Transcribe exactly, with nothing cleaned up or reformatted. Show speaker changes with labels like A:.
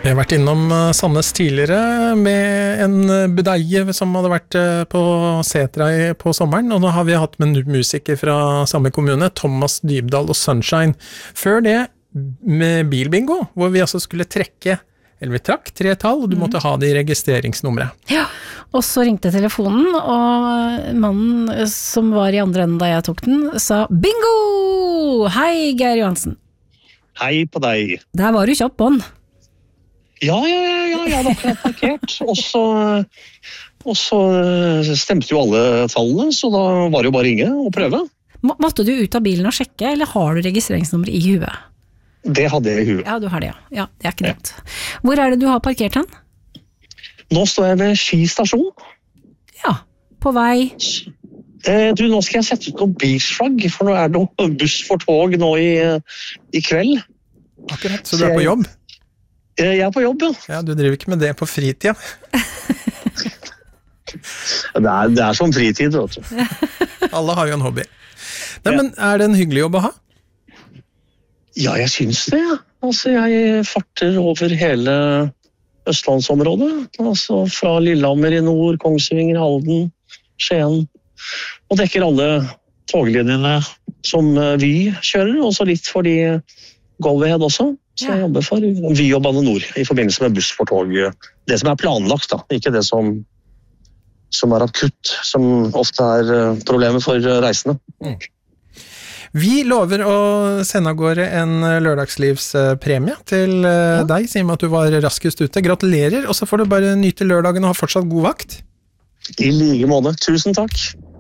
A: Vi har vært innom Sandnes tidligere med en budeie som hadde vært på Setra på sommeren, og nå har vi hatt med en musiker fra samme kommune, Thomas Dybdahl og Sunshine. Før det med bilbingo, hvor vi altså skulle trekke, eller vi trakk tre tall, og du måtte ha det i registreringsnummeret.
B: Ja, og så ringte telefonen, og mannen som var i andre enden da jeg tok den, sa bingo! Hei, Geir Johansen.
C: Hei på deg.
B: Der var du kjapp på den.
C: Ja, ja, ja, ja, jeg hadde akkurat parkert, og så, og så stemte jo alle tallene, så da var det jo bare å ringe og prøve.
B: Må, måtte du ut av bilen og sjekke, eller har du registreringsnummer i huet?
C: Det hadde jeg i huet.
B: Ja, du har det, ja. Ja, det er ikke dumt. Hvor er det du har parkert hen?
C: Nå står jeg ved Ski stasjon.
B: Ja, på vei.
C: Eh, du, nå skal jeg sette ut noen bilsflagg, for nå er det noen buss for tog nå i, i kveld.
A: Akkurat, så du er på jobb?
C: Jeg er på jobb, ja.
A: Ja, du driver ikke med det på fritida.
C: det, er, det er som fritid, vet du.
A: Alle har jo en hobby. Nei, ja. Men er det en hyggelig jobb å ha?
C: Ja, jeg synes det, ja. Altså, jeg farter over hele Østlandsområdet. Altså, fra Lillehammer i nord, Kongsvinger, Halden, Skien. Og dekker alle toglinjene som vi kjører, og så litt for de Go-Ahead også. Så jeg jobber for Vy og Bane Nor i forbindelse med buss for tog. Det som er planlagt da, ikke det som, som er akutt, som ofte er problemet for reisende.
A: Mm. Vi lover å sende av gårde en lørdagslivspremie til ja. deg, siden at du var raskest ute. Gratulerer, og så får du bare nyte lørdagen og ha fortsatt god vakt.
C: I like måte. Tusen takk.